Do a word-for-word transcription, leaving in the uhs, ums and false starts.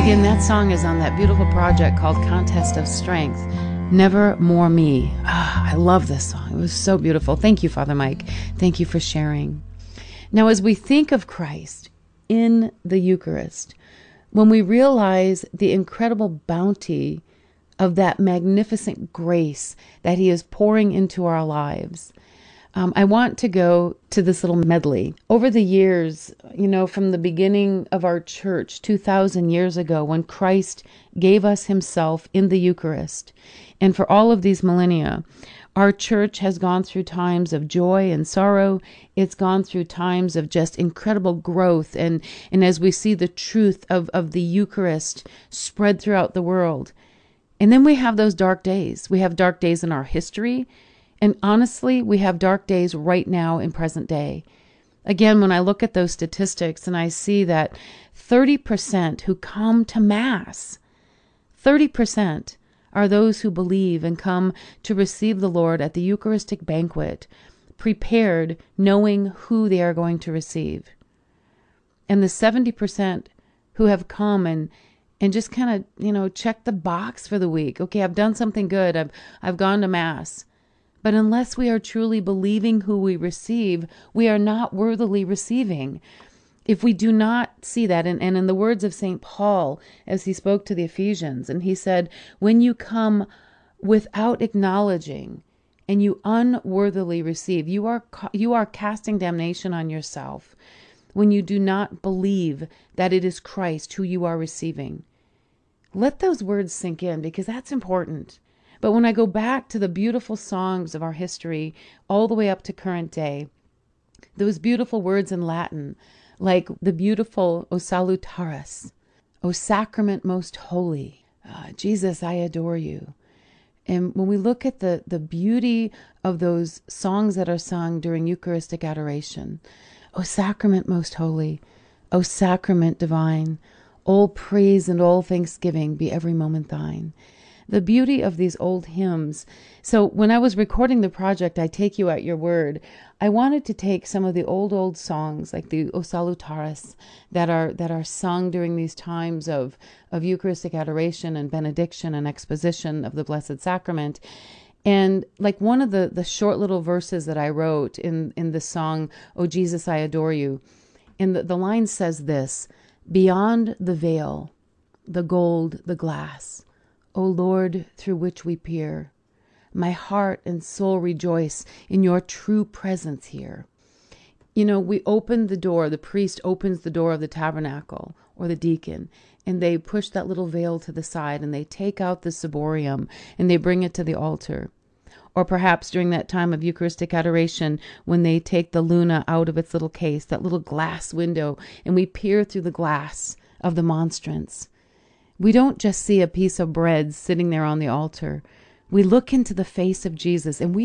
Again, that song is on that beautiful project called Contest of Strength. Never More Me. Ah, I love this song. It was so beautiful. Thank you, Father Mike. Thank you for sharing. Now, as we think of Christ in the Eucharist, when we realize the incredible bounty of that magnificent grace that he is pouring into our lives, Um, I want to go to this little medley. Over the years, you know, from the beginning of our church two thousand years ago, when Christ gave us himself in the Eucharist, and for all of these millennia, our church has gone through times of joy and sorrow. It's gone through times of just incredible growth. And, and as we see the truth of, of the Eucharist spread throughout the world. And then we have those dark days. We have dark days in our history. And honestly, we have dark days right now in present day. Again, when I look at those statistics and I see that thirty percent who come to Mass, thirty percent are those who believe and come to receive the Lord at the Eucharistic banquet, prepared, knowing who they are going to receive. And the seventy percent who have come and and just kind of, you know, check the box for the week. Okay, I've done something good. I've I've gone to Mass. But unless we are truly believing who we receive, we are not worthily receiving. If we do not see that, and, and in the words of Saint Paul, as he spoke to the Ephesians, and he said, when you come without acknowledging and you unworthily receive, you are you are casting damnation on yourself when you do not believe that it is Christ who you are receiving. Let those words sink in, because that's important. But when I go back to the beautiful songs of our history, all the way up to current day, those beautiful words in Latin, like the beautiful O Salutaris, O Sacrament Most Holy, uh, Jesus, I adore you. And when we look at the, the beauty of those songs that are sung during Eucharistic adoration, O Sacrament Most Holy, O Sacrament Divine, all praise and all thanksgiving be every moment thine. The beauty of these old hymns. So when I was recording the project, I Take You at Your Word, I wanted to take some of the old, old songs, like the O Salutaris, that are that are sung during these times of, of Eucharistic adoration and benediction and exposition of the Blessed Sacrament. And like one of the, the short little verses that I wrote in, in the song, O Jesus, I Adore You, and the, the line says this: beyond the veil, the gold, the glass, O Lord, through which we peer, my heart and soul rejoice in your true presence here. You know, we open the door, the priest opens the door of the tabernacle, or the deacon, and they push that little veil to the side, and they take out the ciborium, and they bring it to the altar. Or perhaps during that time of Eucharistic adoration, when they take the luna out of its little case, that little glass window, and we peer through the glass of the monstrance. We don't just see a piece of bread sitting there on the altar. We look into the face of Jesus, and we